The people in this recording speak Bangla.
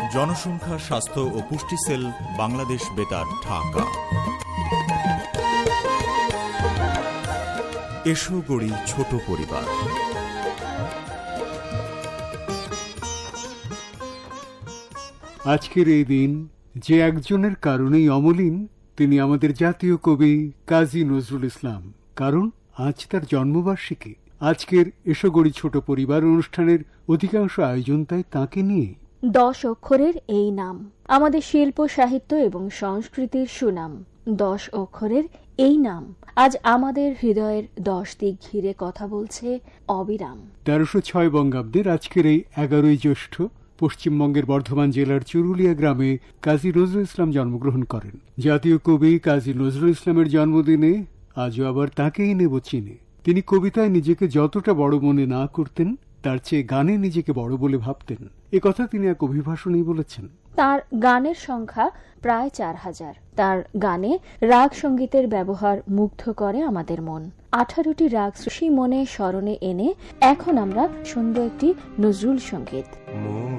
জনসংখ্যা, স্বাস্থ্য ও পুষ্টি সেল, বাংলাদেশ বেতার, ঢাকা। এসো গড়ি ছোট পরিবার। আজকের এই দিন যে একজনের কারণেই অমলিন, তিনি আমাদের জাতীয় কবি কাজী নজরুল ইসলাম। কারণ আজ তার জন্মবার্ষিকী। আজকের এসো গড়ি ছোট পরিবার অনুষ্ঠানের অধিকাংশ আয়োজন তাই তাঁকে নিয়ে। 10 অক্ষরের এই নাম আমাদের শিল্প, সাহিত্য এবং সংস্কৃতির সুনাম। 10 অক্ষরের এই নাম আজ আমাদের হৃদয়ের 10 দিক ঘিরে কথা বলছে অবিরাম। 1306 বঙ্গাব্দের আজকের এই 11ই জ্যৈষ্ঠ পশ্চিমবঙ্গের বর্ধমান জেলার চুরুলিয়া গ্রামে কাজী নজরুল ইসলাম জন্মগ্রহণ করেন। জাতীয় কবি কাজী নজরুল ইসলামের জন্মদিনে আজও আবার তাকেই নেব চিনে। তিনি কবিতায় নিজেকে যতটা বড় মনে না করতেন, তার চেয়ে গানে নিজেকে বড় বলে ভাবতেন। কথা তিনি এক অভিভাষণেই বলেছেন। তার গানের সংখ্যা প্রায় 4000। তার গানে রাগ সঙ্গীতের ব্যবহার মুগ্ধ করে আমাদের মন। 18টি রাগ সৃষ্টি মনে স্মরণে এনে এখন আমরা শুনব একটি নজরুল সঙ্গীত।